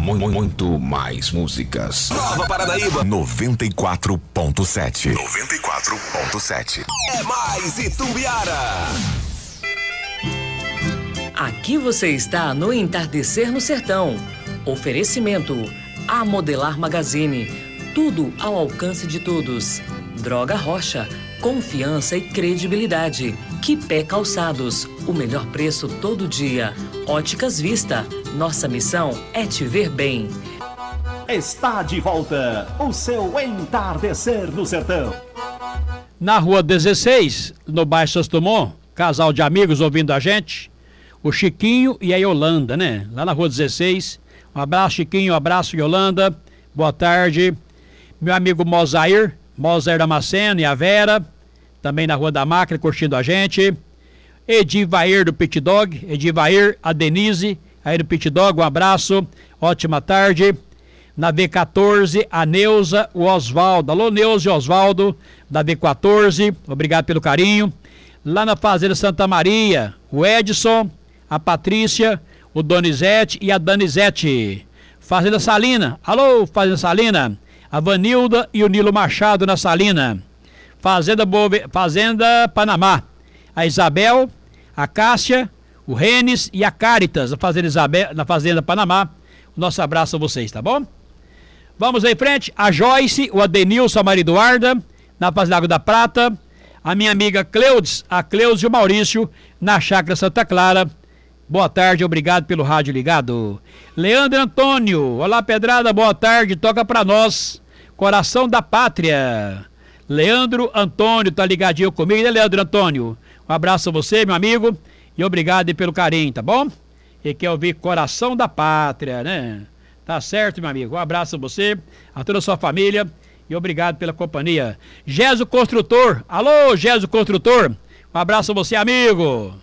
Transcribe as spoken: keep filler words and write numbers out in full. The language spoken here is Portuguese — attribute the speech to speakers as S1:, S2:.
S1: mu- muito mais músicas.
S2: Nova Paranaíba
S1: noventa e quatro ponto sete.
S2: noventa e quatro ponto sete. É mais Itumbiara.
S3: Aqui você está no Entardecer no Sertão. Oferecimento A Modelar Magazine. Tudo ao alcance de todos. Droga Rocha. Confiança e credibilidade. Quipé Calçados. O melhor preço todo dia. Óticas Vista. Nossa missão é te ver bem.
S4: Está de volta o seu Entardecer no Sertão.
S5: Na rua dezesseis, no bairro Santos Dumont, casal de amigos ouvindo a gente, o Chiquinho e a Yolanda, né? Lá na rua dezesseis. Um abraço, Chiquinho, um abraço, Yolanda. Boa tarde. Meu amigo Mozair, Mozair Damasceno e a Vera, também na Rua da Máquina, curtindo a gente. Edivair do Pit Dog, Edivair, a Denise, aí do Pit Dog, um abraço, ótima tarde. Na V quatorze, a Neuza, o Osvaldo. Alô, Neuza e Osvaldo, da V quatorze, obrigado pelo carinho. Lá na Fazenda Santa Maria, o Edson, a Patrícia, o Donizete e a Danizete. Fazenda Salina, alô, Fazenda Salina, a Vanilda e o Nilo Machado na Salina. Fazenda, Bove... Fazenda Panamá, a Isabel, a Cássia, o Renes e a Caritas, na Fazenda, Isabel... na Fazenda Panamá. Nosso abraço a vocês, tá bom? Vamos aí em frente, a Joyce, o Adenilson, a Maria Eduarda, na Fazenda Água da Prata, a minha amiga Cleudes, a Cleudes e o Maurício, na Chácara Santa Clara. Boa tarde, obrigado pelo rádio ligado. Leandro Antônio, olá Pedrada, boa tarde, toca pra nós, Coração da Pátria. Leandro Antônio, tá ligadinho comigo, né, Leandro Antônio? Um abraço a você, meu amigo, e obrigado pelo carinho, tá bom? E quer ouvir Coração da Pátria, né? Tá certo, meu amigo, um abraço a você, a toda a sua família, e obrigado pela companhia. Géso Construtor, alô, Géso Construtor, um abraço a você, amigo.